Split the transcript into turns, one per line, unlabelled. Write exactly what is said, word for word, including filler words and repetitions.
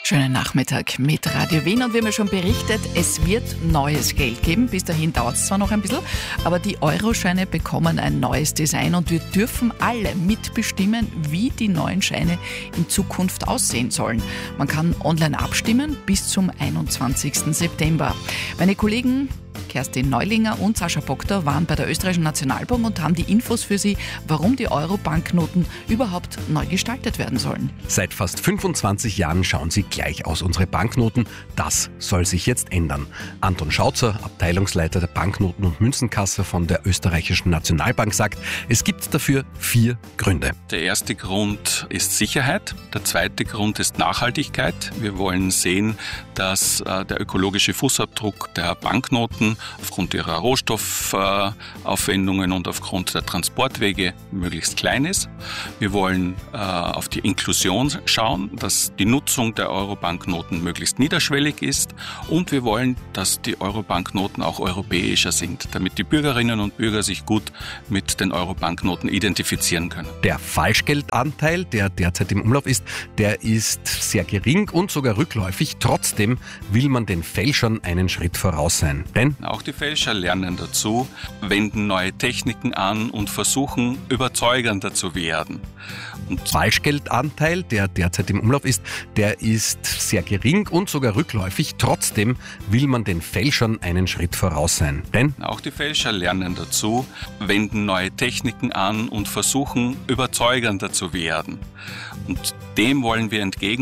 Schönen Nachmittag mit Radio Wien und wir haben ja schon berichtet, es wird neues Geld geben. Bis dahin dauert es zwar noch ein bisschen, aber die Euroscheine bekommen ein neues Design und wir dürfen alle mitbestimmen, wie die neuen Scheine in Zukunft aussehen sollen. Man kann online abstimmen bis zum einundzwanzigsten September. Meine Kollegen Kerstin Neulinger und Sascha Bogda waren bei der Österreichischen Nationalbank und haben die Infos für Sie, warum die Euro-Banknoten überhaupt neu gestaltet werden sollen.
Seit fast fünfundzwanzig Jahren schauen sie gleich aus, unsere Banknoten. Das soll sich jetzt ändern. Anton Schautzer, Abteilungsleiter der Banknoten- und Münzenkasse von der Österreichischen Nationalbank, sagt, es gibt dafür vier Gründe.
Der erste Grund ist Sicherheit. Der zweite Grund ist Nachhaltigkeit. Wir wollen sehen, dass äh, der ökologische Fußabdruck der Banknoten aufgrund ihrer Rohstoffaufwendungen und aufgrund der Transportwege möglichst klein ist. Wir wollen äh, auf die Inklusion schauen, dass die Nutzung der Euro-Banknoten möglichst niederschwellig ist und wir wollen, dass die Euro-Banknoten auch europäischer sind, damit die Bürgerinnen und Bürger sich gut mit den Euro-Banknoten identifizieren können.
Der Falschgeldanteil, der derzeit im Umlauf ist, der ist sehr gering und sogar rückläufig. Trotzdem will man den Fälschern einen Schritt voraus sein. Denn
auch die Fälscher lernen dazu, wenden neue Techniken an und versuchen, überzeugender zu werden. Und
Falschgeldanteil, der derzeit im Umlauf ist, der ist sehr gering und sogar rückläufig. Trotzdem will man den Fälschern einen Schritt voraus sein. Denn
auch die Fälscher lernen dazu, wenden neue Techniken an und versuchen, überzeugender zu werden. Und dem wollen wir entgegen